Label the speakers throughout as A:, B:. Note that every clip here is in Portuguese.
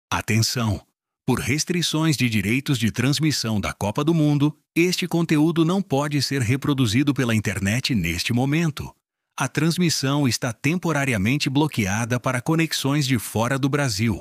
A: Atenção! Por restrições de direitos de transmissão da Copa do Mundo, este conteúdo não pode ser reproduzido pela internet neste momento. A transmissão está temporariamente bloqueada para conexões de fora do Brasil.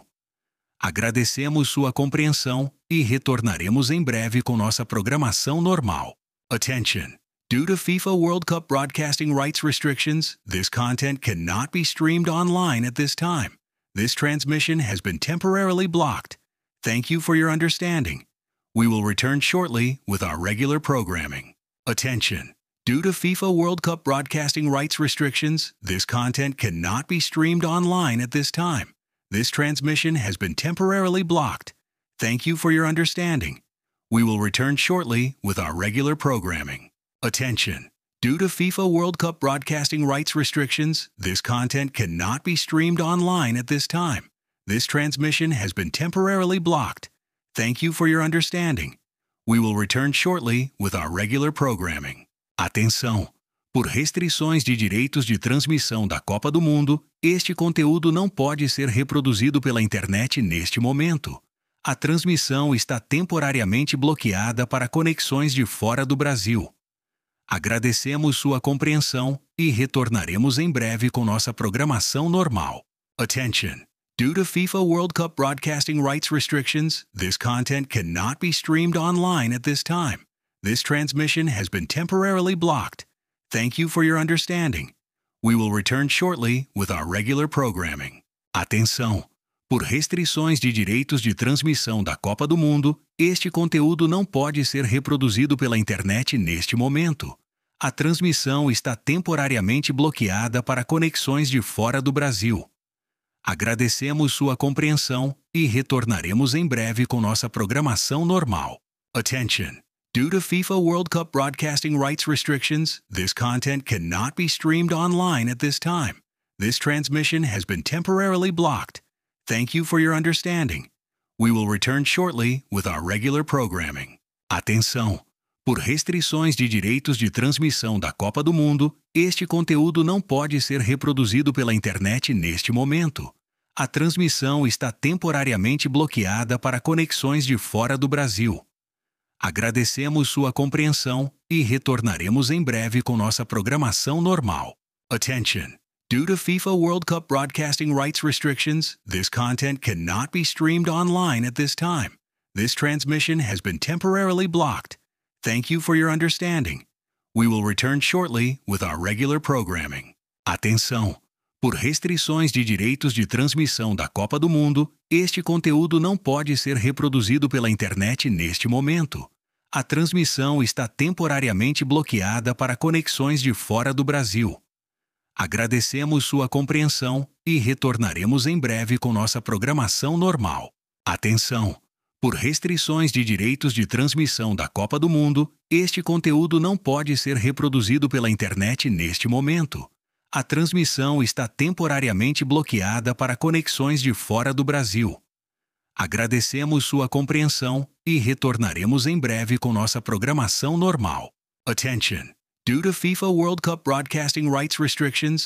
A: Agradecemos sua compreensão e retornaremos em breve com nossa programação normal. Attention! Due to FIFA World Cup broadcasting rights restrictions, this content cannot be streamed online at this time. This transmission has been temporarily blocked. Thank you for your understanding. We will return shortly with our regular programming. Attention! Due to FIFA World Cup broadcasting rights restrictions, this content cannot be streamed online at this time. This transmission has been temporarily blocked. Thank you for your understanding. We will return shortly with our regular programming. Attention! Due to FIFA World Cup broadcasting rights restrictions, this content cannot be streamed online at this time. This transmission has been temporarily blocked. Thank you for your understanding. We will return shortly with our regular programming. Atenção! Por restrições de direitos de transmissão da Copa do Mundo, este conteúdo não pode ser reproduzido pela internet neste momento. A transmissão está temporariamente bloqueada para conexões de fora do Brasil. Agradecemos sua compreensão e retornaremos em breve com nossa programação normal. Attention! Due to FIFA World Cup broadcasting rights restrictions, this content cannot be streamed online at this time. This transmission has been temporarily blocked. Thank you for your understanding. We will return shortly with our regular programming. Atenção! Por restrições de direitos de transmissão da Copa do Mundo, este conteúdo não pode ser reproduzido pela internet neste momento. A transmissão está temporariamente bloqueada para conexões de fora do Brasil. Agradecemos sua compreensão e retornaremos em breve com nossa programação normal. Attention! Due to FIFA World Cup broadcasting rights restrictions, this content cannot be streamed online at this time. This transmission has been temporarily blocked. Thank you for your understanding. We will return shortly with our regular programming. Atenção! Por restrições de direitos de transmissão da Copa do Mundo, este conteúdo não pode ser reproduzido pela internet neste momento. A transmissão está temporariamente bloqueada para conexões de fora do Brasil. Agradecemos sua compreensão e retornaremos em breve com nossa programação normal. Attention! Due to FIFA World Cup broadcasting rights restrictions, this content cannot be streamed online at this time. This transmission has been temporarily blocked. Thank you for your understanding. We will return shortly with our regular programming. Atenção! Por restrições de direitos de transmissão da Copa do Mundo, este conteúdo não pode ser reproduzido pela internet neste momento. A transmissão está temporariamente bloqueada para conexões de fora do Brasil. Agradecemos sua compreensão e retornaremos em breve com nossa programação normal. Atenção! Por restrições de direitos de transmissão da Copa do Mundo, este conteúdo não pode ser reproduzido pela internet neste momento. A transmissão está temporariamente bloqueada para conexões de fora do Brasil. Agradecemos sua compreensão e retornaremos em breve com nossa programação normal. Attention! Due to FIFA World Cup broadcasting rights restrictions,